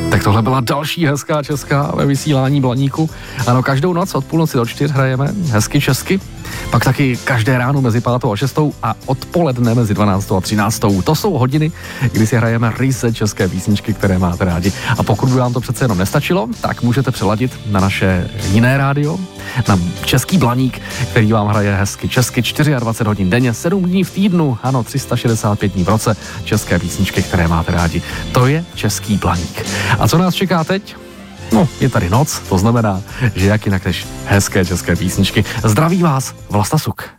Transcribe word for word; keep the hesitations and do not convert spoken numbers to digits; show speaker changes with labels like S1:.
S1: Tak tohle byla další hezká česká ve vysílání Blaníku. Ano, každou noc od půlnoci do čtyř hrajeme hezky česky, pak taky každé ráno mezi pátou a šestou a odpoledne mezi dvanáctou a třináctou. To jsou hodiny, kdy si hrajeme ryze české písničky, které máte rádi. A pokud by vám to přece jenom nestačilo, tak můžete přeladit na naše jiné rádio, na Český Blaník, který vám hraje hezky česky dvacet čtyři hodin denně, sedm dní v týdnu, ano, tři sta šedesát pět dní v roce, české písničky, které máte rádi. To je Český Blaník. A co nás čeká teď? No, je tady noc, to znamená, že jak jinak než hezké české písničky. Zdraví vás Vlasta Suk.